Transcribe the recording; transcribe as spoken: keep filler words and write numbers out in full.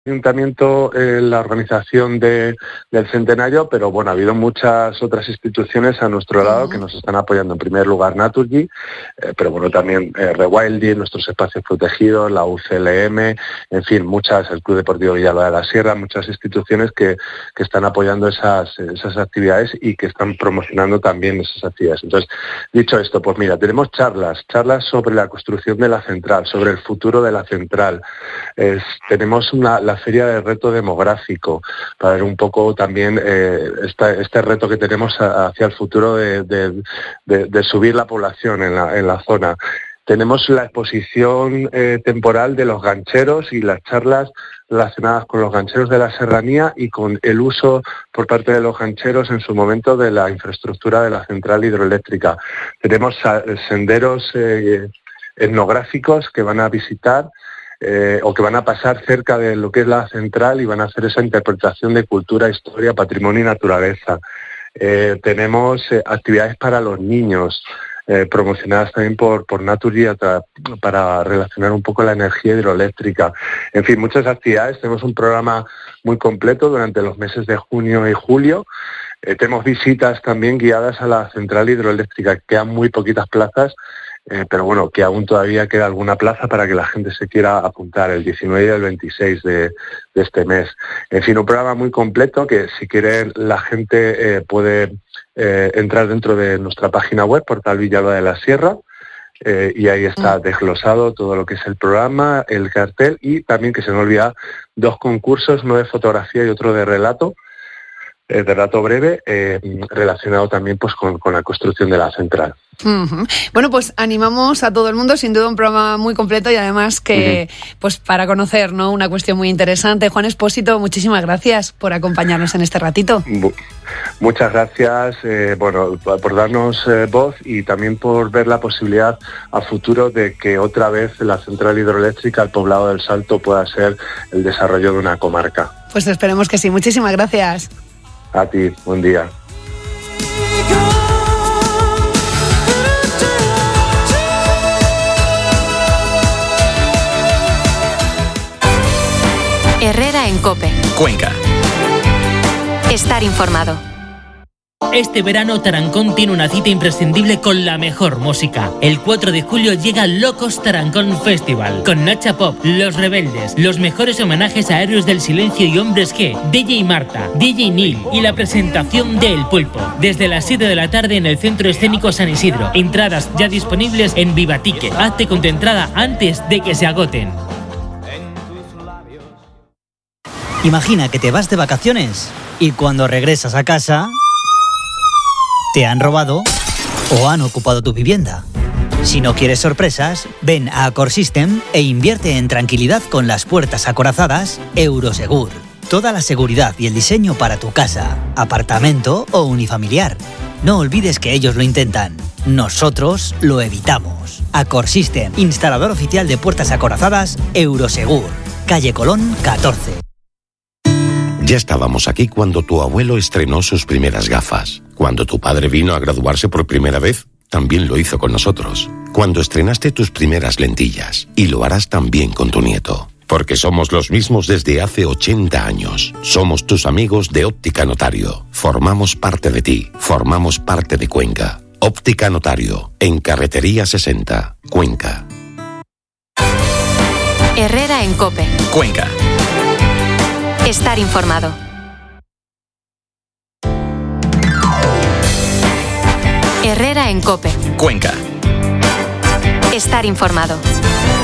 Ayuntamiento en la organización de, del centenario, pero bueno, ha habido muchas otras instituciones a nuestro lado que nos están apoyando. En primer lugar, Naturgy, eh, pero bueno, también eh, Rewilding, nuestros espacios protegidos, la U C L M, en fin, muchas, el Club Deportivo Villalba de la Sierra, muchas instituciones que, que están apoyando esas, esas actividades y que están promocionando también esas actividades. Entonces, dicho esto, pues mira, tenemos charlas, charlas sobre la construcción de la central, sobre el futuro de la central. Es, tenemos una la feria de reto demográfico, para ver un poco también eh, esta, este reto que tenemos a, hacia el futuro de, de, de, de subir la población en la, en la zona. Tenemos la exposición eh, temporal de los gancheros y las charlas relacionadas con los gancheros de la serranía y con el uso por parte de los gancheros en su momento de la infraestructura de la central hidroeléctrica. Tenemos senderos eh, etnográficos que van a visitar Eh, o que van a pasar cerca de lo que es la central y van a hacer esa interpretación de cultura, historia, patrimonio y naturaleza. Eh, tenemos eh, actividades para los niños, eh, promocionadas también por, por Naturgy para relacionar un poco la energía hidroeléctrica. En fin, muchas actividades. Tenemos un programa muy completo durante los meses de junio y julio. Eh, tenemos visitas también guiadas a la central hidroeléctrica. Quedan muy poquitas plazas. Eh, pero bueno, que aún todavía queda alguna plaza para que la gente se quiera apuntar el diecinueve y el veintiséis de, de este mes. En fin, un programa muy completo que si quiere la gente eh, puede eh, entrar dentro de nuestra página web, Portal Villalba de la Sierra, eh, y ahí está desglosado todo lo que es el programa, el cartel y también, que se me olvida, dos concursos, uno de fotografía y otro de relato, eh, de relato breve, eh, relacionado también pues con, con la construcción de la central. Uh-huh. Bueno, pues animamos a todo el mundo, sin duda un programa muy completo y además que, uh-huh. pues para conocer, ¿no?, una cuestión muy interesante. Juan Expósito, muchísimas gracias por acompañarnos en este ratito. Muchas gracias, eh, bueno, por darnos eh, voz y también por ver la posibilidad a futuro de que otra vez la central hidroeléctrica, el Poblado del Salto, pueda ser el desarrollo de una comarca. Pues esperemos que sí. Muchísimas gracias. A ti, buen día. Herrera en COPE. Cuenca. Estar informado. Este verano Tarancón tiene una cita imprescindible con la mejor música. El cuatro de julio llega Locos Tarancón Festival, con Nacha Pop, Los Rebeldes, los mejores homenajes a Héroes del Silencio y Hombres G, D J Marta, D J Neil y la presentación de El Pulpo. Desde las siete de la tarde en el Centro Escénico San Isidro. Entradas ya disponibles en Vivatique. Hazte con tu entrada antes de que se agoten. Imagina que te vas de vacaciones y cuando regresas a casa te han robado o han ocupado tu vivienda. Si no quieres sorpresas, ven a Acorsystem e invierte en tranquilidad con las puertas acorazadas Eurosegur. Toda la seguridad y el diseño para tu casa, apartamento o unifamiliar. No olvides que ellos lo intentan. Nosotros lo evitamos. Acorsystem, instalador oficial de puertas acorazadas Eurosegur. Calle Colón catorce. Ya estábamos aquí cuando tu abuelo estrenó sus primeras gafas. Cuando tu padre vino a graduarse por primera vez, también lo hizo con nosotros. Cuando estrenaste tus primeras lentillas. Y lo harás también con tu nieto. Porque somos los mismos desde hace ochenta años. Somos tus amigos de Óptica Notario. Formamos parte de ti. Formamos parte de Cuenca. Óptica Notario. En Carretería sesenta. Cuenca. Herrera en COPE. Cuenca. Estar informado. Herrera en COPE. Cuenca. Estar informado.